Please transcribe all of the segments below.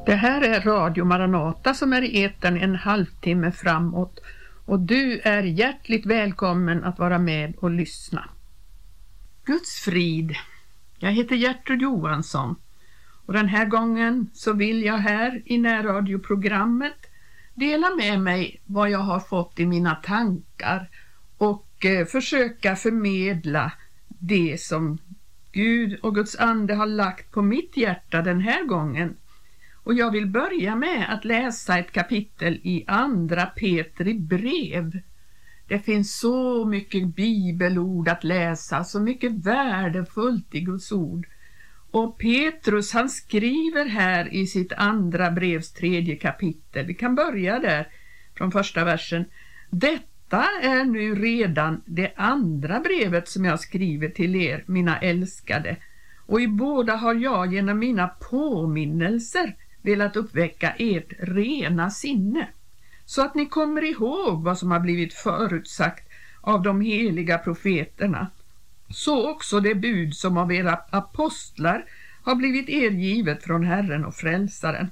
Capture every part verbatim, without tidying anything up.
Det här är Radio Maranata som är i etern en halvtimme framåt och du är hjärtligt välkommen att vara med och lyssna. Guds frid. Jag heter Gertrud Johansson och den här gången så vill jag här i närradioprogrammet dela med mig vad jag har fått i mina tankar och eh, försöka förmedla det som Gud och Guds ande har lagt på mitt hjärta den här gången. Och jag vill börja med att läsa ett kapitel i andra Petri brev. Det finns så mycket bibelord att läsa, så mycket värdefullt i Guds ord. Och Petrus han skriver här i sitt andra brevs tredje kapitel. Vi kan börja där från första versen. Detta är nu redan det andra brevet som jag skriver till er, mina älskade. Och i båda har jag genom mina påminnelser velat uppväcka ert rena sinne, så att ni kommer ihåg vad som har blivit förutsagt av de heliga profeterna. Så också det bud som av era apostlar har blivit er givet från Herren och Frälsaren.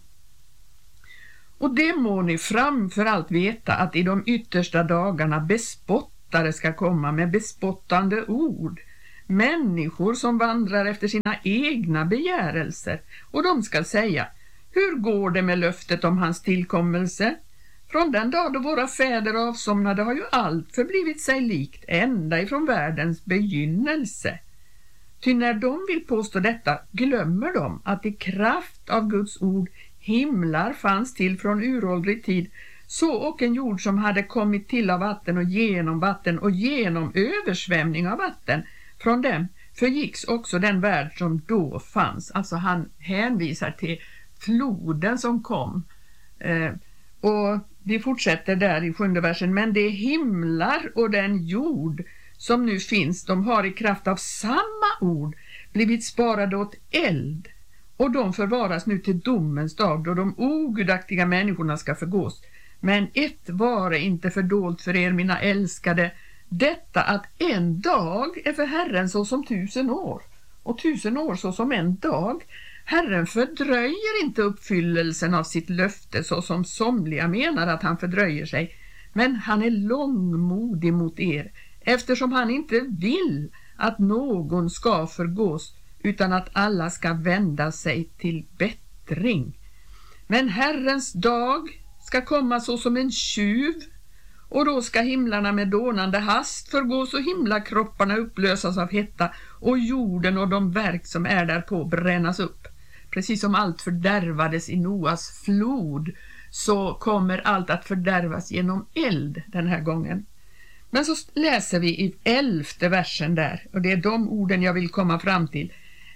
Och det må ni framför allt veta, att i de yttersta dagarna bespottare ska komma med bespottande ord, människor som vandrar efter sina egna begärelser, och de ska säga: hur går det med löftet om hans tillkommelse? Från den dag då våra fäder avsomnade har ju allt förblivit sig likt ända ifrån världens begynnelse. Ty när de vill påstå detta glömmer de att i kraft av Guds ord himlar fanns till från uråldrig tid, så och en jord som hade kommit till av vatten och genom vatten och genom översvämning av vatten. Från dem förgicks också den värld som då fanns. Alltså han hänvisar till floden som kom. Eh, och vi fortsätter där i sjunde versen. Men det himlar och den jord som nu finns, de har i kraft av samma ord blivit sparade åt eld. Och de förvaras nu till domens dag, då de ogudaktiga människorna ska förgås. Men ett var inte fördolt för er, mina älskade, detta att en dag är för Herren så som tusen år, och tusen år så som en dag. Herren fördröjer inte uppfyllelsen av sitt löfte så som somliga menar att han fördröjer sig, men han är långmodig mot er, eftersom han inte vill att någon ska förgås, utan att alla ska vända sig till bättring. Men Herrens dag ska komma så som en tjuv, och då ska himlarna med dånande hast förgås och himlakropparna upplösas av hetta, och jorden och de verk som är därpå brännas upp. Precis som allt fördärvades i Noas flod, så kommer allt att fördärvas genom eld den här gången. Men så läser vi i elfte versen där, och det är de orden jag vill komma fram till.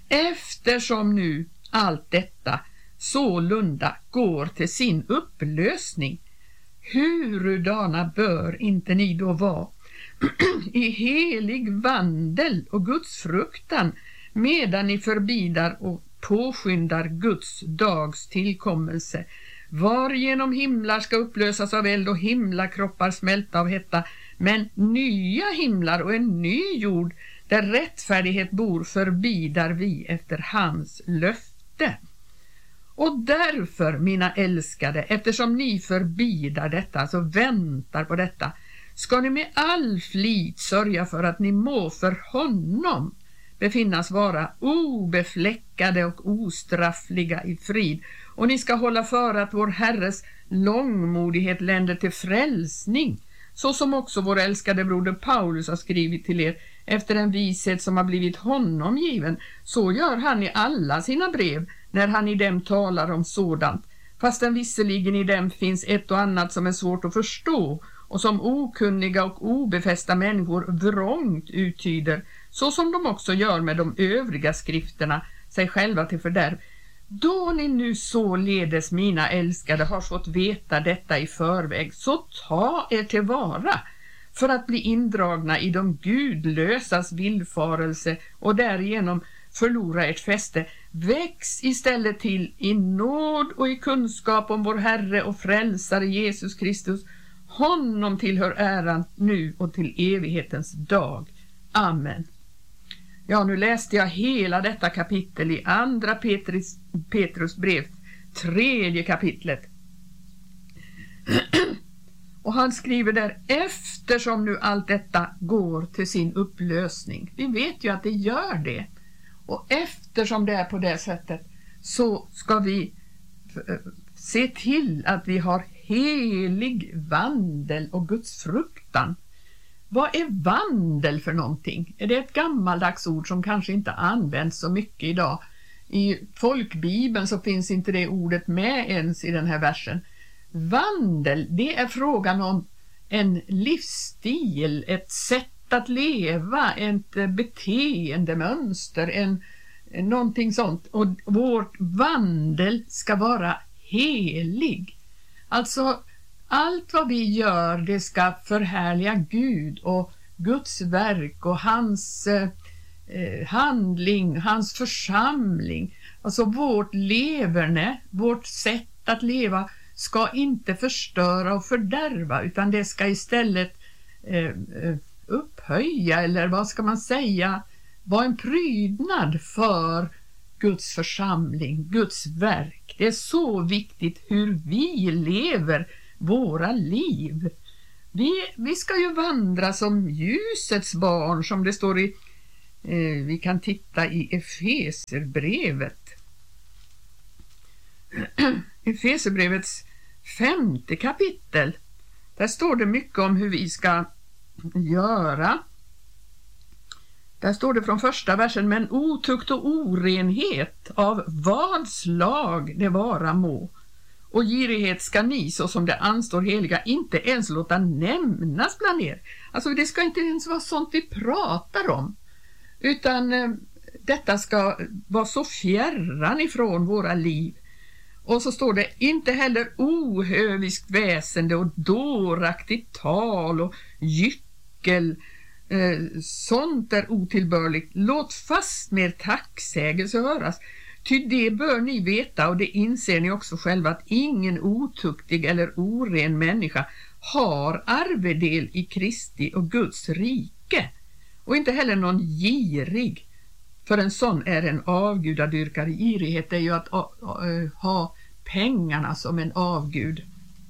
Eftersom nu allt detta sålunda går till sin upplösning, hurudana bör inte ni då vara i helig vandel och Guds fruktan, medan ni förbidar och påskyndar Guds dags tillkommelse, varigenom himlar ska upplösas av eld och himlakroppar smälta av hetta, men nya himlar och en ny jord där rättfärdighet bor förbidar vi efter hans löfte. Och därför, mina älskade, eftersom ni förbidar detta, alltså väntar på detta, ska ni med all flit sörja för att ni må för honom befinnas vara obefläckade och ostraffliga i frid. Och ni ska hålla för att vår Herres långmodighet länder till frälsning, så som också vår älskade broder Paulus har skrivit till er, efter en vishet som har blivit honom given. Så gör han i alla sina brev, när han i dem talar om sådant, fastän visserligen i dem finns ett och annat som är svårt att förstå, och som okunniga och obefästa människor vrångt uttyder, så som de också gör med de övriga skrifterna, sig själva till fördärv. Då ni nu således, mina älskade, har fått veta detta i förväg, så ta er tillvara för att bli indragna i de gudlösas villfarelse och därigenom förlora ert fäste. Väx istället till i nåd och i kunskap om vår Herre och Frälsare Jesus Kristus. Honom tillhör äran nu och till evighetens dag. Amen. Ja, nu läste jag hela detta kapitel i andra Petrus, Petrus brev, tredje kapitlet. Och han skriver där: eftersom nu allt detta går till sin upplösning. Vi vet ju att det gör det. Och eftersom det är på det sättet, så ska vi se till att vi har helig vandel och Guds fruktan. Vad är vandel för någonting? Är det ett gammaldags ord som kanske inte används så mycket idag? I folkbibeln så finns inte det ordet med ens i den här versen. Vandel, det är frågan om en livsstil, ett sätt att leva, ett beteendemönster, en, någonting sånt. Och vårt vandel ska vara helig. Alltså allt vad vi gör, det ska förhärliga Gud och Guds verk och hans eh, handling, hans församling. Alltså vårt leverne, vårt sätt att leva ska inte förstöra och fördärva, utan det ska istället eh, upphöja, eller vad ska man säga, vara en prydnad för Guds församling, Guds verk. Det är så viktigt hur vi lever våra liv. Vi, vi ska ju vandra som ljusets barn, som det står i, eh, vi kan titta i Efeserbrevet. Efeserbrevets femte kapitel. Där står det mycket om hur vi ska göra. Där står det från första versen: men otukt och orenhet av vad slag det vara må, och girighet ska ni, så som det anstår heliga, inte ens låta nämnas bland er. Alltså det ska inte ens vara sånt vi pratar om, utan eh, detta ska vara så fjärran ifrån våra liv. Och så står det: inte heller ohöviskt väsende och dåraktigt tal och gyckel, eh, sånt är otillbörligt. Låt fast mer tacksägelse höras. Ty det bör ni veta, och det inser ni också själva, att ingen otuktig eller oren människa har arvedel i Kristi och Guds rike. Och inte heller någon girig, för en sån är en avgudadyrkare. Girighet är ju att ha pengarna som en avgud.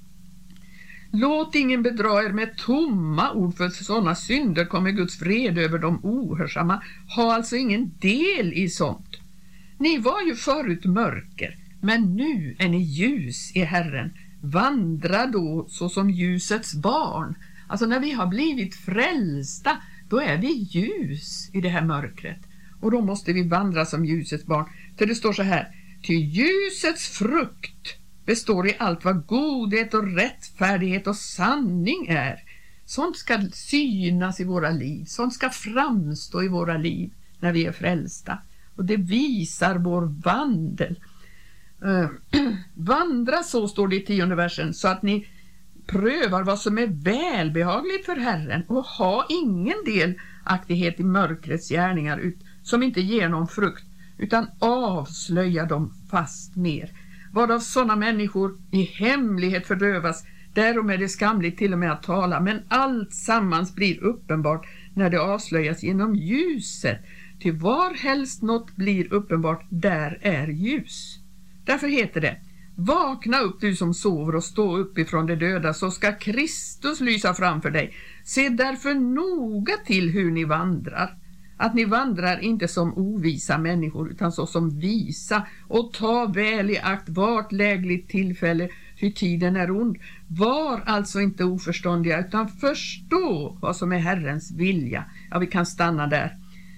Låt ingen bedra er med tomma ord, för sådana synder kommer Guds fred över de ohörsamma. Ha alltså ingen del i sånt. Ni var ju förut mörker, men nu är ni ljus i Herren. Vandra då så som ljusets barn. Alltså när vi har blivit frälsta, då är vi ljus i det här mörkret. Och då måste vi vandra som ljusets barn. För det står så här: ty ljusets frukt består i allt vad godhet och rättfärdighet och sanning är. Sånt ska synas i våra liv. Sånt ska framstå i våra liv när vi är frälsta. Och det visar vår vandel. Uh, vandra så, står det i tionde versen, så att ni prövar vad som är välbehagligt för Herren, och ha ingen delaktighet i mörkrets gärningar ut, som inte ger någon frukt, utan avslöja dem fast mer. Vad av sådana människor i hemlighet fördövas, därom är det skamligt till och med att tala, men allt sammans blir uppenbart när det avslöjas genom ljuset. Till var helst något blir uppenbart, där är ljus. Därför heter det: vakna upp du som sover och stå upp ifrån de döda, så ska Kristus lysa framför dig. Se därför noga till hur ni vandrar, att ni vandrar inte som ovisa människor, utan så som visa, och ta väl i akt vart lägligt tillfälle, hur tiden är ond. Var alltså inte oförståndiga, utan förstå vad som är Herrens vilja. Ja, vi kan stanna där.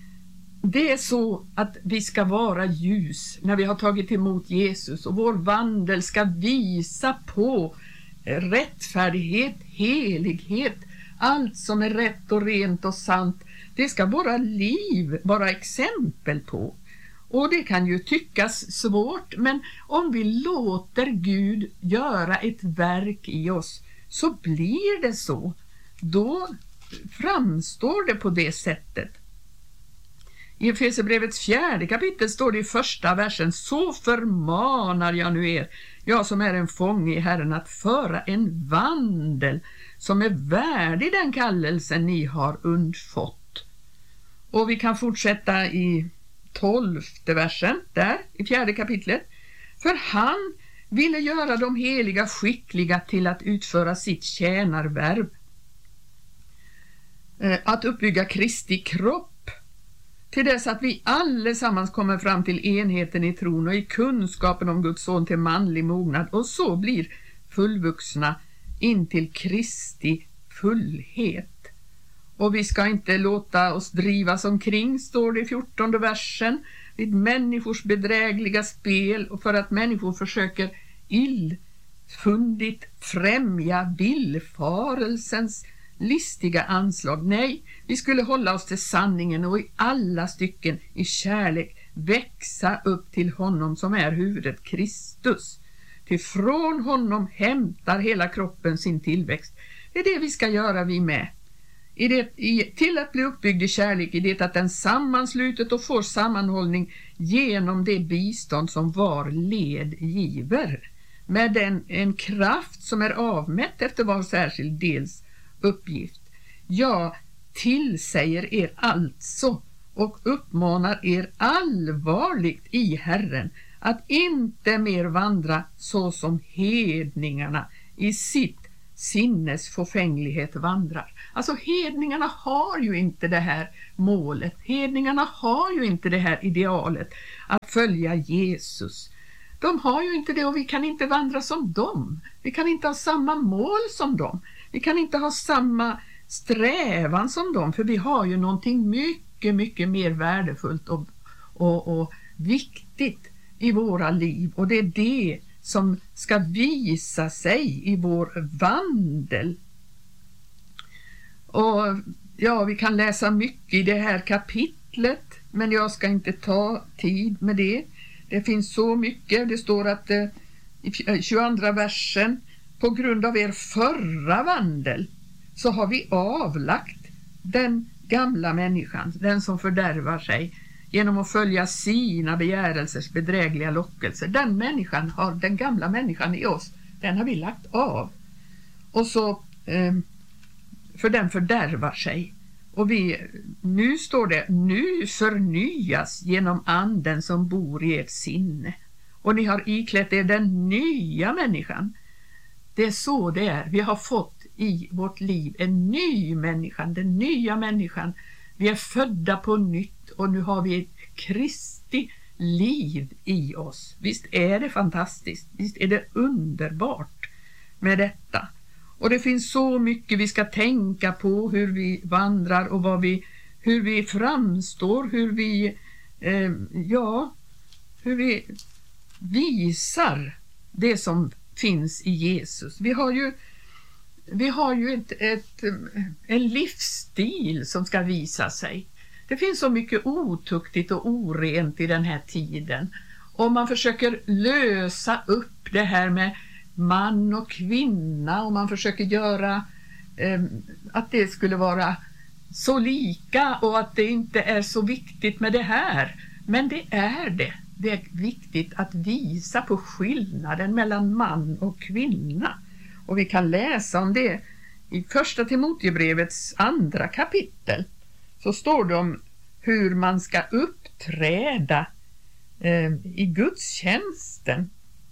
Det är så att vi ska vara ljus när vi har tagit emot Jesus, och vår vandel ska visa på rättfärdighet, helighet, allt som är rätt och rent och sant. Det ska våra liv vara exempel på. Och det kan ju tyckas svårt, men om vi låter Gud göra ett verk i oss, så blir det så. Då framstår det på det sättet. I Efeserbrevets fjärde kapitel står det i första versen: så förmanar jag nu er, jag som är en fånge i Herren, att föra en vandel som är värdig den kallelsen ni har undfått. Och vi kan fortsätta i tolfte versen där i fjärde kapitlet. För han ville göra de heliga skickliga till att utföra sitt tjänarvärv, att uppbygga Kristi kropp, till dess att vi allesammans kommer fram till enheten i tron och i kunskapen om Guds son till manlig mognad, och så blir fullvuxna in till Kristi fullhet. Och vi ska inte låta oss drivas omkring, står det i fjortonde versen, vid människors bedrägliga spel, och för att människor försöker illfundigt främja villfarelsens listiga anslag. Nej, vi skulle hålla oss till sanningen och i alla stycken i kärlek växa upp till honom som är huvudet, Kristus. Till från honom hämtar hela kroppen sin tillväxt. Det är det vi ska göra, vi med. I det, i, till att bli uppbyggd i kärlek, i det att den sammanslutet och får sammanhållning genom det bistånd som var led giver, med den, en kraft som är avmätt efter var särskild dels uppgift. Jag tillsäger er alltså och uppmanar er allvarligt i Herren att inte mer vandra så som hedningarna i sitt sinnes förfänglighet vandrar. Alltså hedningarna har ju inte det här målet. Hedningarna har ju inte det här idealet att följa Jesus. De har ju inte det, och vi kan inte vandra som dem. Vi kan inte ha samma mål som dem. Vi kan inte ha samma strävan som dem, för vi har ju någonting mycket, mycket mer värdefullt och, och, och viktigt i våra liv. Och det är det som ska visa sig i vår vandel. Och ja, vi kan läsa mycket i det här kapitlet, men jag ska inte ta tid med det. Det finns så mycket. Det står att eh, i tjugoandra versen, på grund av er förra vandel så har vi avlagt den gamla människan, den som fördärvar sig genom att följa sina begärelsers bedrägliga lockelser. Den människan har, den gamla människan i oss, den har vi lagt av. Och så, eh, för den fördärvar sig. Och vi, nu står det, nu förnyas genom anden som bor i ert sinne. Och ni har iklätt er den nya människan. Det är så det är. Vi har fått i vårt liv en ny människa, den nya människan. Vi är födda på nytt och nu har vi ett Kristi liv i oss. Visst är det fantastiskt, visst är det underbart med detta. Och det finns så mycket vi ska tänka på, hur vi vandrar och vad vi, hur vi framstår, hur vi, eh, ja, hur vi visar det som finns i Jesus. Vi har ju, vi har ju ett, ett, en livsstil som ska visa sig. Det finns så mycket otuktigt och orent i den här tiden. Och man försöker lösa upp det här med man och kvinna, och man försöker göra eh, att det skulle vara så lika och att det inte är så viktigt med det här. Men det är det. Det är viktigt att visa på skillnaden mellan man och kvinna. Och vi kan läsa om det i första Timotebrevets andra kapitel. Så står det om hur man ska uppträda eh, i gudstjänsten.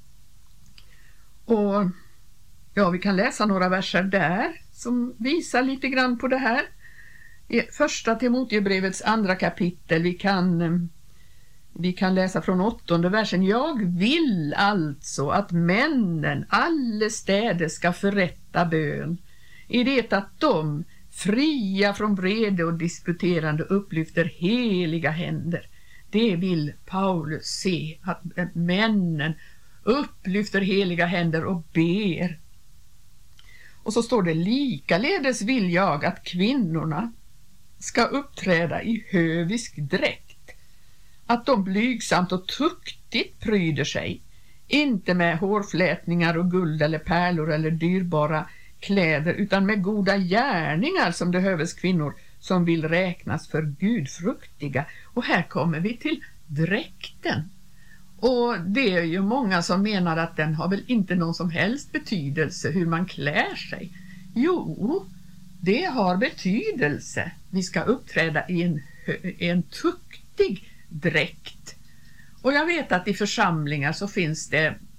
Och ja, vi kan läsa några verser där som visar lite grann på det här. I första Timotebrevets andra kapitel, vi kan, vi kan läsa från åttonde versen. Jag vill alltså att männen allestädes ska förrätta bön, i det att de, fria från vrede och disputerande, upplyfter heliga händer. Det vill Paulus se, att männen upplyfter heliga händer och ber. Och så står det, likaledes vill jag att kvinnorna ska uppträda i hövisk dräkt, att de blygsamt och tuktigt pryder sig, inte med hårflätningar och guld eller pärlor eller dyrbara kläder, utan med goda gärningar som behövs kvinnor som vill räknas för gudfruktiga. Och här kommer vi till dräkten. Och det är ju många som menar att den har väl inte någon som helst betydelse hur man klär sig. Jo, det har betydelse. Vi ska uppträda i en, en tuktig dräkt. Och jag vet att i församlingar så finns det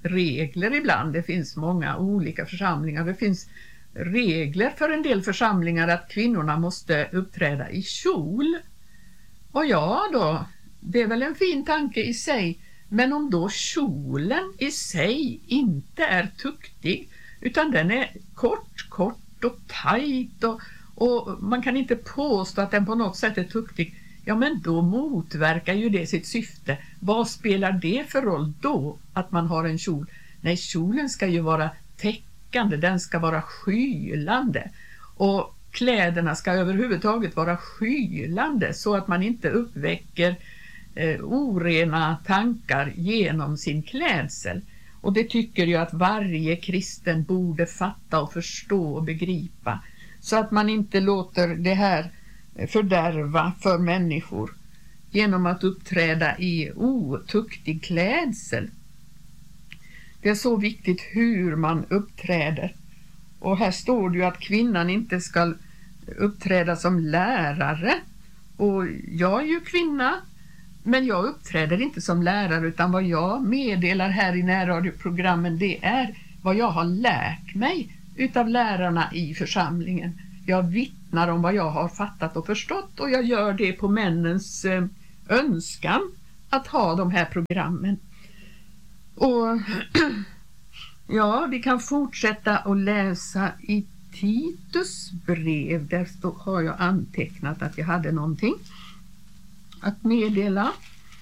regler ibland. Det finns många olika församlingar. Det finns regler för en del församlingar att kvinnorna måste uppträda i kjol. Och ja då, det är väl en fin tanke i sig. Men om då kjolen i sig inte är tuktig, utan den är kort, kort och tajt och, och man kan inte påstå att den på något sätt är tuktig, ja men då motverkar ju det sitt syfte. Vad spelar det för roll då att man har en kjol? Nej, kjolen ska ju vara täckande, den ska vara skylande och kläderna ska överhuvudtaget vara skylande så att man inte uppväcker eh, orena tankar genom sin klädsel. Och det tycker jag att varje kristen borde fatta och förstå och begripa, så att man inte låter det här fördärva för människor genom att uppträda i otuktig klädsel. Det är så viktigt hur man uppträder. Och här står det ju att kvinnan inte ska uppträda som lärare. Och jag är ju kvinna, men jag uppträder inte som lärare, utan vad jag meddelar här i närradioprogrammen, det är vad jag har lärt mig utav lärarna i församlingen. Jag vittnar om vad jag har fattat och förstått, och jag gör det på männens eh, önskan att ha de här programmen. Och ja, vi kan fortsätta att läsa i Titus brev. Där stå, har jag antecknat att jag hade någonting att meddela.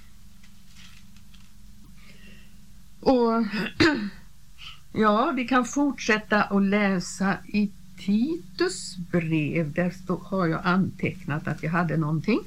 Och ja, vi kan fortsätta att läsa i Titus brev. Där stå, har jag antecknat att jag hade någonting